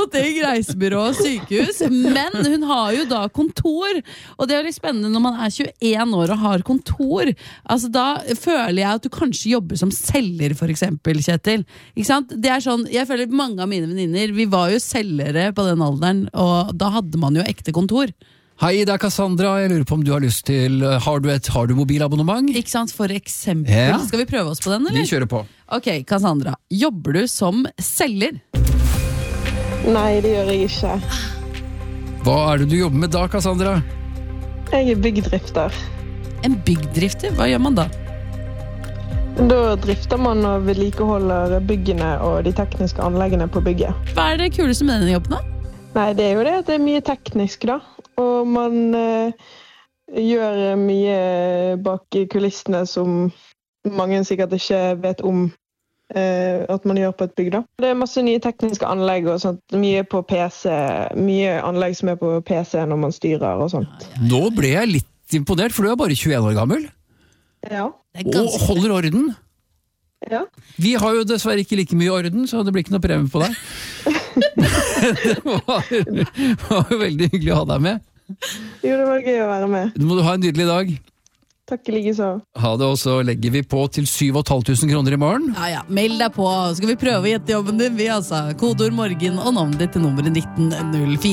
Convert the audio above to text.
ting, reisebyrå og sykehus, men hun har jo da kontor, og det er jo litt spennende når man er 21 år og har kontor. Altså da føler jeg at du kanskje jobber som selger, for eksempel, Kjetil. Ikke sant? Det er sånn, jeg føler mange av mine venninner, vi var jo selgere på den alderen, og da hadde man jo ekte kontor. Hei, det er Cassandra. Jeg lurer på om du har lyst til Har du mobilabonnement? Ikke sant, for eksempel. Ja. Skal vi prøve oss på den, eller? Vi kjører på. Ok, Cassandra. Jobber du som selger? Nei, det gjør jeg ikke. Hva er det du jobber med da, Cassandra? Jeg er byggdrifter. En byggdrifter? Hva gjør man da? Da drifter man og vedlikeholder byggene og de tekniske anleggene på bygget. Hva er det kuleste med denne jobben da? Nei, det er jo det at det er mye teknisk da. Og man gjør mye bak kulissene som mange sikkert ikke vet om at man gjør på et bygg da. Det er masse nye tekniske anlegg og sånt, mye på PC, mye anlegg som er på PC når man styrer og sånt. Nå ble jeg litt imponert, for du er bare 21 år gammel. Ja. Og holder orden. Ja. Vi har jo dessverre ikke like mye orden, så det blir ikke noe premie på deg. Det var jo veldig hyggelig å ha deg med. Jo, det var gøy å være med. Nå må du ha en nydelig dag. Takk like så. Ha det, og så legger vi på til 7.500 kroner i morgen. Ja, meld deg på. Skal vi prøve å gjette jobben din? Vi altså, kodeord morgen og navnet ditt til nummeret 1904.